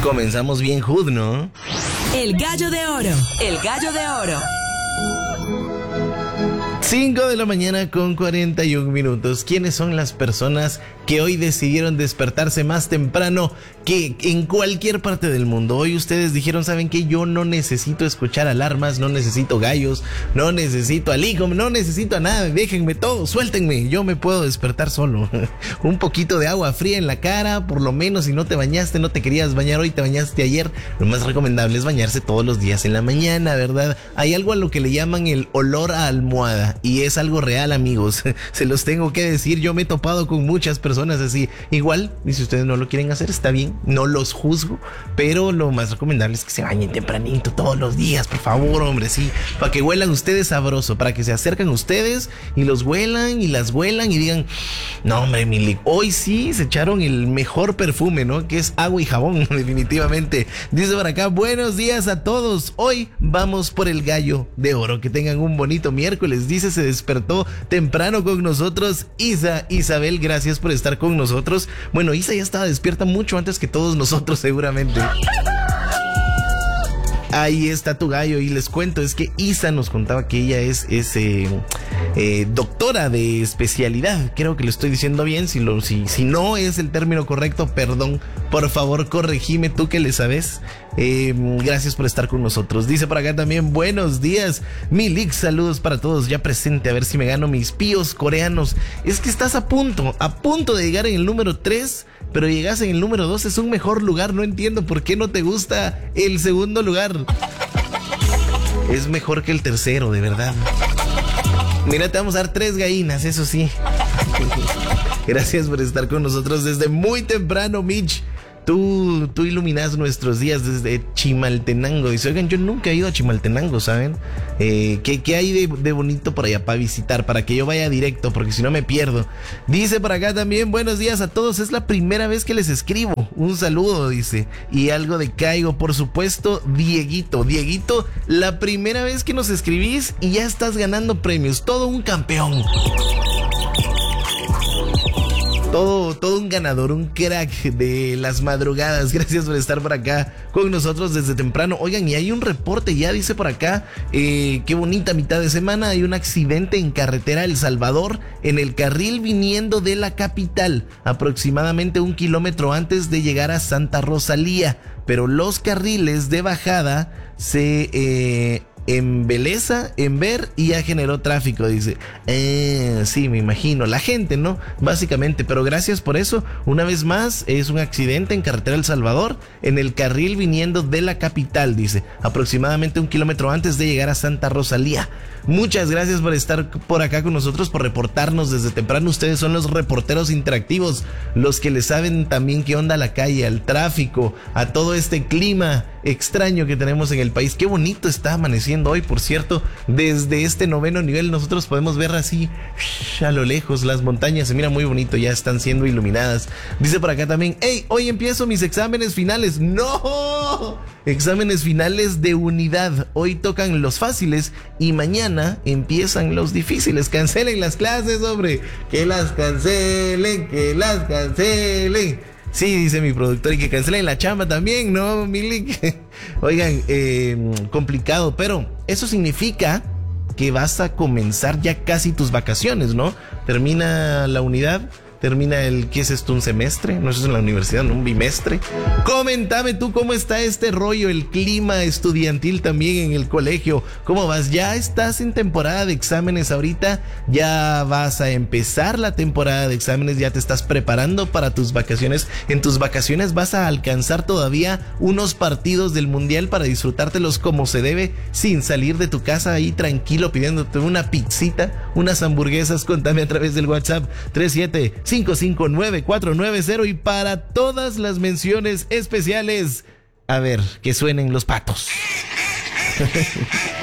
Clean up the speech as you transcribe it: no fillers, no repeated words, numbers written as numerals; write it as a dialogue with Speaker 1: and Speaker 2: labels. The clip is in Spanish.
Speaker 1: Comenzamos bien hood, ¿no?
Speaker 2: El gallo de oro. El gallo de oro.
Speaker 1: 5 de la mañana con 41 minutos. ¿Quiénes son las personas que hoy decidieron despertarse más temprano que en cualquier parte del mundo? Hoy ustedes dijeron, ¿saben qué? Yo no necesito escuchar alarmas, no necesito gallos, no necesito al hijo, no necesito a nada, déjenme todo, suéltenme, yo me puedo despertar solo. Un poquito de agua fría en la cara, por lo menos si no te bañaste, no te querías bañar hoy, te bañaste ayer. Lo más recomendable es bañarse todos los días en la mañana, ¿verdad? Hay algo a lo que le llaman el olor a almohada y es algo real, amigos. Se los tengo que decir, yo me he topado con muchas personas así. Igual, y si ustedes no lo quieren hacer, está bien, no los juzgo, pero lo más recomendable es que se bañen tempranito todos los días, por favor, hombre, sí, para que huelan ustedes sabroso, para que se acercan ustedes y los huelan y las huelan y digan, no, hombre, Mili, hoy sí se echaron el mejor perfume, ¿no? Que es agua y jabón, definitivamente. Dice por acá, buenos días a todos, hoy vamos por el gallo de oro, que tengan un bonito miércoles. Dice, se despertó temprano con nosotros Isabel, gracias por estar con nosotros. Bueno, Isa ya estaba despierta mucho antes que todos nosotros, seguramente. Ahí está tu gallo. Y les cuento, es que Isa nos contaba que ella es doctora de especialidad. Creo que lo estoy diciendo bien. Si no es el término correcto, perdón, por favor corregime tú que le sabes. Gracias por estar con nosotros. Dice por acá también, buenos días Milik, saludos para todos, ya presente, a ver si me gano mis píos coreanos. Es que estás a punto de llegar en el número 3, pero llegas en el número 2, es un mejor lugar. No entiendo por qué no te gusta el segundo lugar. Es mejor que el tercero, de verdad. Mira, te vamos a dar 3 gallinas, eso sí. Gracias por estar con nosotros desde muy temprano, Mitch. Tú iluminas nuestros días desde Chimaltenango. Dice, oigan, yo nunca he ido a Chimaltenango, ¿saben? ¿Qué hay de bonito por allá para visitar? Para que yo vaya directo, porque si no me pierdo. Dice por acá también, buenos días a todos. Es la primera vez que les escribo. Un saludo, dice. Y algo de caigo, por supuesto, Dieguito. Dieguito, la primera vez que nos escribís y ya estás ganando premios. Todo un campeón. Todo un ganador, un crack de las madrugadas. Gracias por estar por acá con nosotros desde temprano. Oigan, y hay un reporte ya, dice por acá, qué bonita mitad de semana. Hay un accidente en carretera El Salvador, en el carril viniendo de la capital, aproximadamente 1 kilómetro antes de llegar a Santa Rosalía. Pero los carriles de bajada se embeleza en ver y ya generó tráfico, dice. Sí, me imagino, la gente, ¿no? Básicamente, pero gracias por eso. Una vez más, es un accidente en carretera El Salvador, en el carril viniendo de la capital, dice, aproximadamente 1 kilómetro antes de llegar a Santa Rosalía. Muchas gracias por estar por acá con nosotros, por reportarnos desde temprano. Ustedes son los reporteros interactivos, los que le saben también qué onda a la calle, al tráfico, a todo este clima extraño que tenemos en el país. Qué bonito está amaneciendo hoy, por cierto. Desde este 9º nivel nosotros podemos ver así a lo lejos las montañas, se mira muy bonito, ya están siendo iluminadas. Dice por acá también, hey, hoy empiezo mis exámenes finales. ¡No! Exámenes finales de unidad. Hoy tocan los fáciles y mañana empiezan los difíciles. Cancelen las clases, hombre. Que las cancelen, que las cancelen. Sí, dice mi productor, y que cancelen la chamba también, ¿no, Milik? Oigan, complicado, pero eso significa que vas a comenzar ya casi tus vacaciones, ¿no? Termina la unidad, termina ¿qué es esto? ¿Un semestre? No, eso es en la universidad, ¿no? ¿Un bimestre? Coméntame tú cómo está este rollo, el clima estudiantil también en el colegio. ¿Cómo vas? ¿Ya estás en temporada de exámenes ahorita? ¿Ya vas a empezar la temporada de exámenes? ¿Ya te estás preparando para tus vacaciones? ¿En tus vacaciones vas a alcanzar todavía unos partidos del mundial para disfrutártelos como se debe, sin salir de tu casa ahí tranquilo pidiéndote una pizzita, unas hamburguesas? Contame a través del WhatsApp 37-559-490 y para todas las menciones especiales, a ver, que suenen los patos.